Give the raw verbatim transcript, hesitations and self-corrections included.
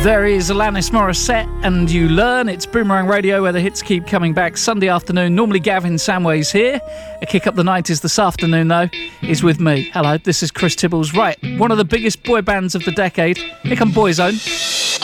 There is Alanis Morissette, and you learn. It's Boomerang Radio, where the hits keep coming back. Sunday afternoon. Normally Gavin Samway's here. A Kick Up the nineties this afternoon, though, is with me. Hello, this is Chris Tibbles. Right, one of the biggest boy bands of the decade. Here come Boyzone.